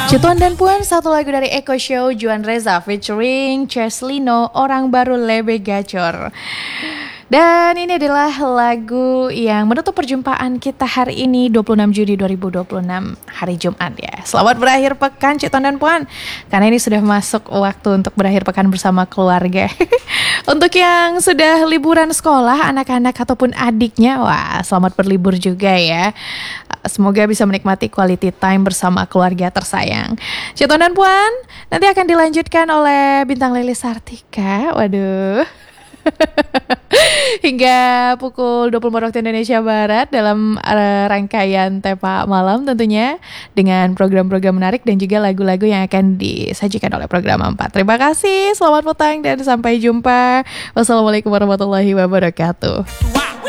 Cituan dan Puan, satu lagu dari Eko Show, Juan Reza featuring Cheslino, Orang Baru Lebe Gacor. Dan ini adalah lagu yang menutup perjumpaan kita hari ini 26 Juni 2026, hari Jumat ya. Selamat berakhir pekan Cituan dan Puan, karena ini sudah masuk waktu untuk berakhir pekan bersama keluarga. Untuk yang sudah liburan sekolah, anak-anak ataupun adiknya, wah selamat berlibur juga ya. Semoga bisa menikmati quality time bersama keluarga tersayang. Cituan dan Puan nanti akan dilanjutkan oleh Bintang Leli Sartika. Waduh. Hingga pukul 24 waktu Indonesia Barat dalam rangkaian Tepa Malam tentunya, dengan program-program menarik dan juga lagu-lagu yang akan disajikan oleh program 4. Terima kasih, selamat petang dan sampai jumpa. Wassalamualaikum warahmatullahi wabarakatuh.